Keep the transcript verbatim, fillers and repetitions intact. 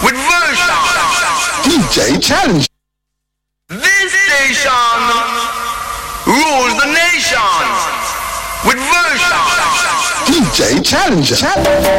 with version. D J Challenge. This station rules the nation with version. D J Challenger.